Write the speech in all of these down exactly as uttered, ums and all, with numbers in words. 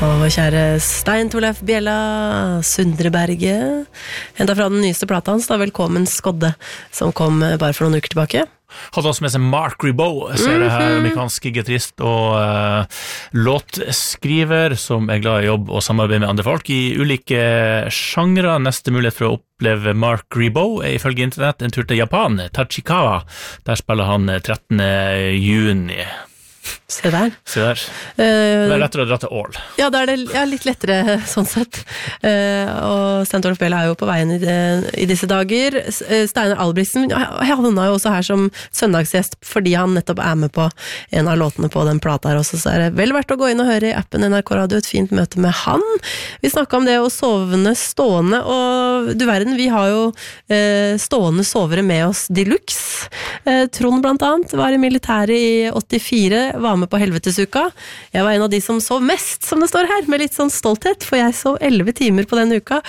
Og kjære Stein Torleif Bjella Sundreberget, hentet fra den nyeste plata hans, da Velkommen Skodde, som kom bare for noen uker tilbake. Hadde også med seg Mark Ribot, ser det her, amerikansk gitarist og uh, låtskriver som er glad i jobb og samarbeid med andre folk i ulike sjangre. Neste mulighet for å oppleve Mark Ribot er ifølge internett en tur til Japan, Tachikawa. Der spiller han trettende juni. Se der. Se der. Uh, det er lettere å dra til Ål. Ja, det er det, ja, litt lettere sånn sett. Uh, og Stein Torleif Bjella er jo på veien i, de, i disse dager. Steinar Albrigtsen, jeg havna jo også her som søndagsgjest, fordi han nettopp er med på en av låtene på den plata her også, så er det vel verdt å gå inn og høre i appen N R K Radio, et fint møte med han. Vi snakket om det å sovne stående, og du verden, vi har jo uh, stående sovere med oss deluxe. Uh, Trond blant annet var i militæret i åttifire, var med på Helvetesuka. Jeg var en av de som sov mest, som det står her, med litt sånn stolthet, for jeg sov elleve timer på denne uka.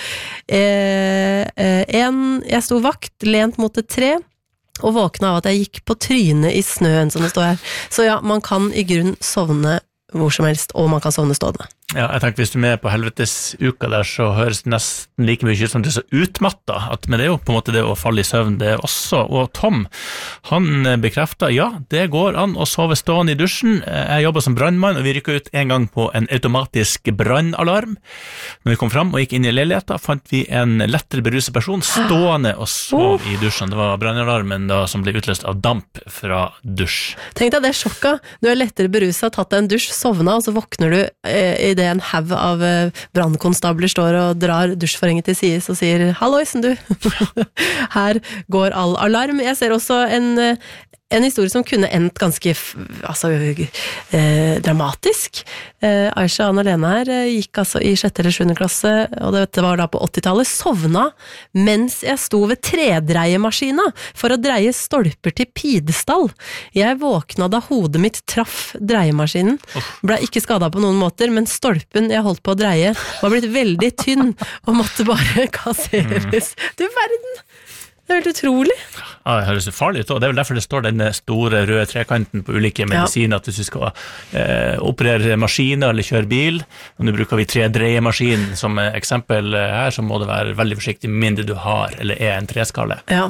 Eh, eh, en, jeg sto vakt, lent mot et tre, og våkna av at jeg gikk på trynet i snøen, som det står her. Så ja, man kan i grunn sovne hvor som helst, og man kan sovne stående. Ja, jeg tenker hvis du er med på helvetesuka der, så høres det nesten like mye ut som det er så utmatta, at, men det er jo på en måte det å falle i søvn det også. Og Tom, han bekreftet, ja, det går an å sove stående i dusjen. Jeg jobber som brandmann, og vi rykket ut en gang på en automatisk brandalarm. Når vi kom fram og gikk inn i leiligheten, fant vi en lettere beruset person stående og sov i dusjen. Det var brandalarmen da som ble utløst av damp fra dusj. Tenk deg det sjokket. Du er lettere beruset, tatt deg en dusj, sovna, og så våkner du eh, i det en hav av brandkonstabler står og drar dusjforhenget til sides og sier «Halloisen du, her går all alarm». Jeg ser også en, en historie som kunne endt ganske altså, eh, dramatisk. Eh, Aisha Anna-Lena her eh, gikk altså i sjette eller sjuende klasse, og det var da på åttitallet, sovna mens jeg sto ved tredreiemaskina for å dreie stolper til pidestall. Jeg våkna da hodet mitt traff dreiemaskinen. Ble ikke skadet på noen måter, men stolpen jeg holdt på å dreie var blitt veldig tynn og måtte bare kasseres. Du verden! Det er helt utrolig. Ja, det høres farlig ut, og det er vel derfor det står denne store røde trekanten på ulike medisiner, ja. At hvis du skal eh, operere maskiner eller kjøre bil, og nå bruker vi tredreiemaskin som eksempel her, så må det være veldig forsiktig med mindre du har, eller er en treskalle. Ja,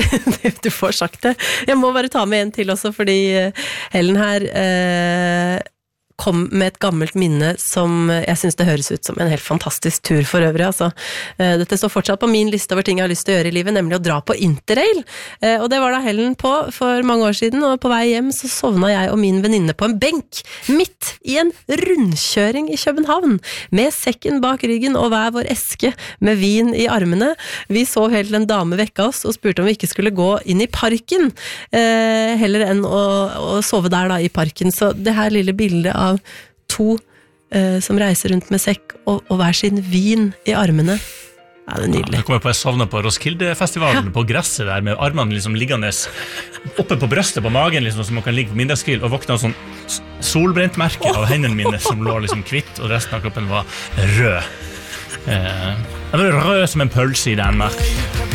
du får sagt det. Jeg må bare ta med en til også, fordi Helen her eh, kom med et gammelt minne som jeg synes det høres ut som en helt fantastisk tur for øvrig. Altså. Dette står fortsatt på min liste over ting jeg har lyst til å gjøre i livet, nemlig å dra på Interrail. Og det var da Helen på for mange år siden, og på vei hjem så sovna jeg og min venninne på en benk, midt i en rundkjøring i København, med sekken bak ryggen og hver vår eske med vin i armene. Vi sov helt til en dame vekka oss og spurte om vi ikke skulle gå inn i parken, heller enn å, å sove der da i parken. Så det her lille bildet av to eh, som reiser rundt med sekk og, og hver sin vin i armene. Ja, det er nydelig. Jeg kommer på jeg sovnet på Roskilde-festivalen, ja. På gresset der, med armene liksom liggende oppe på brøstet på magen, liksom, så man kan ligge på middagskvil, og våkne av sånn solbrentmerke av hendene mine, som lå liksom kvitt, og resten av kroppen var rød. Eh, jeg var rød som en pølse i Danmark.